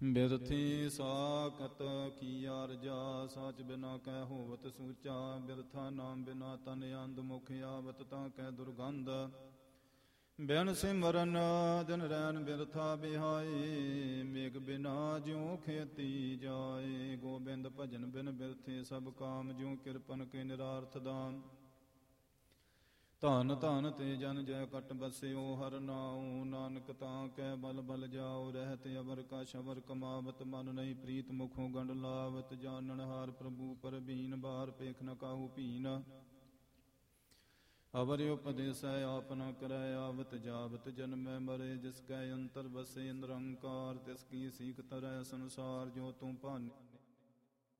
ਬਿਰਥੀ ਸਾਕਤ ਕੀ ਆਰਜਾ, ਸਾਚ ਬਿਨਾ ਕਹਿ ਹੋਵਤ ਸੂਚਾ। ਬਿਰਥਾ ਨਾਮ ਬਿਨਾ ਤਨ ਅੰਧ, ਮੁਖ ਆਵਤ ਤਾਂ ਕਹਿ ਦੁਰਗੰਧ। ਬਿਨ ਸਿਮਰਨ ਦਿਨ ਰੈਨ ਬਿਰਥਾ ਬਿਹਾਏ, ਮੇਘ ਬਿਨਾ ਜਿਉ ਖੇਤੀ ਜਾਏ। ਗੋਬਿੰਦ ਭਜਨ ਬਿਨ ਬਿਰਥੇ ਸਭ ਕਾਮ, ਜਿਉ ਕਿਰਪਨ ਕੇ ਨਿਰਾਰਥ ਦਾਮ। ਧਨ ਧਨ ਤੇ ਜਨ ਜੈ ਕਟ ਬਸਿਓ, ਹਰ ਨਾਉ ਨਾਨਕ ਤਾਂ ਕਹਿ ਬਲ ਬਲ ਜਾਓ। ਰਹਿਤ ਅਵਰ ਕਾ ਸ਼ਵਰ ਕਮਾਵਤ, ਮਨ ਨਹੀਂ ਪ੍ਰੀਤ ਮੁਖੋਂ ਗੰਢ ਲਾਵਤ। ਜਾਨਣ ਹਾਰ ਪ੍ਰਭੂ ਪਰਬੀਨ, ਬਾਹਰ ਪੇਖ ਨ ਕਾਹੂ ਭੀਨ। ਅਵਰ ਉਪਦੇਸੈ ਆਪ ਨ ਕਰੈ, ਆਵਤ ਜਾਵਤ ਜਨਮੈ ਮਰੇ। ਜਿਸ ਕੈ ਅੰਤਰ ਬਸੇ ਨਿਰੰਕਾਰ, ਤਿਸ ਕੀ ਸੀਖ ਤਰੈ ਸੰਸਾਰ। ਜੋ ਤੂੰ ਭਾਨਿ